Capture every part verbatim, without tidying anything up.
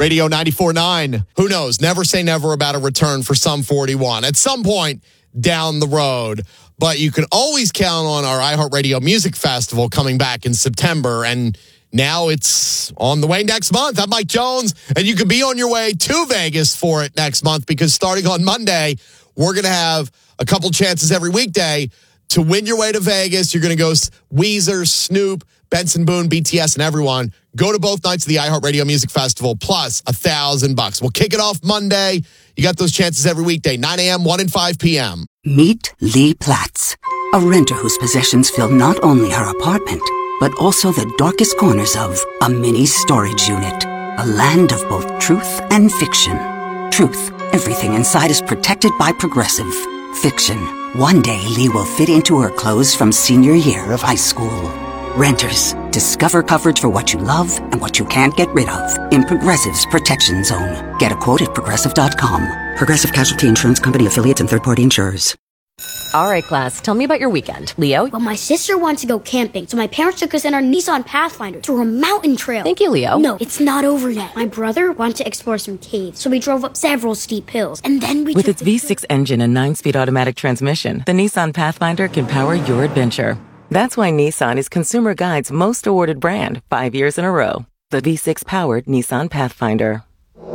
Radio ninety-four point nine. Who knows? Never say never about a return for Sum forty-one at some point down the road. But you can always count on our iHeartRadio Music Festival coming back in September. And now it's on the way next month. I'm Mike Jones, and you can be on your way to Vegas for it next month because starting on Monday, we're going to have a couple chances every weekday to win your way to Vegas. You're going to go Weezer, Snoop, Benson Boone, B T S, and everyone. Go to both nights of the iHeartRadio Music Festival, plus a thousand bucks. We'll kick it off Monday. You got those chances every weekday, nine a.m., one and five p.m. Meet Lee Platts, a renter whose possessions fill not only her apartment, but also the darkest corners of a mini storage unit. A land of both truth and fiction. Truth, everything inside is protected by Progressive. Fiction, one day Lee will fit into her clothes from senior year of high school. Renters, discover coverage for what you love and what you can't get rid of in Progressive's Protection Zone. Get a quote at Progressive dot com. Progressive Casualty Insurance Company affiliates and third-party insurers. All right, class, tell me about your weekend. Leo? Well, my sister wanted to go camping, so my parents took us in our Nissan Pathfinder through a mountain trail. Thank you, Leo. No, it's not over yet. My brother wanted to explore some caves, so we drove up several steep hills, and then we With took its V six engine and nine-speed automatic transmission, the Nissan Pathfinder can power your adventure. That's why Nissan is Consumer Guide's most awarded brand five years in a row. The V six-powered Nissan Pathfinder.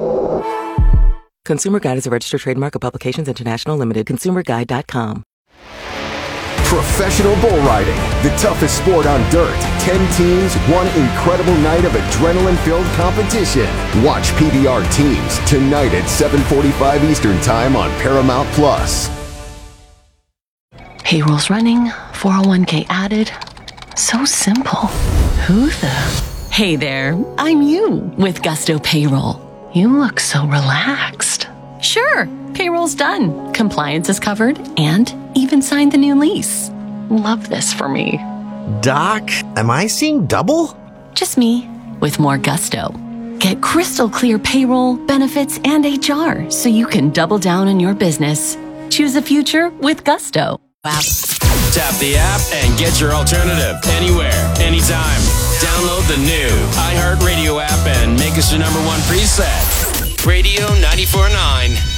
Consumer Guide is a registered trademark of Publications International Limited. consumer guide dot com. Professional bull riding, the toughest sport on dirt. Ten teams, one incredible night of adrenaline-filled competition. Watch P B R Teams tonight at seven forty-five Eastern Time on Paramount Plus. Payroll's running, four oh one k added. So simple. Who the? Hey there, I'm you with Gusto Payroll. You look so relaxed. Sure, payroll's done. Compliance is covered and even signed the new lease. Love this for me. Doc, am I seeing double? Just me with more gusto. Get crystal clear payroll, benefits, and H R so you can double down on your business. Choose a future with Gusto. App. Tap the app and get your alternative anywhere, anytime. Download the new iHeartRadio app and make us your number one preset. Radio ninety-four point nine.